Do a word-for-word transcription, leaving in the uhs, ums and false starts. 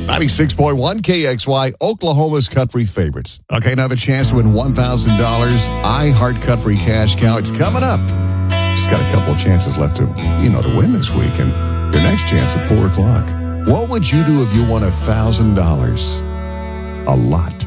ninety-six point one K X Y, Oklahoma's country favorites. Okay, another chance to win one thousand dollars. I Heart Country Cash Cow. It's coming up. Just got a couple of chances left to, you know, to win this week. And your next chance at four o'clock. What would you do if you won one thousand dollars? A lot.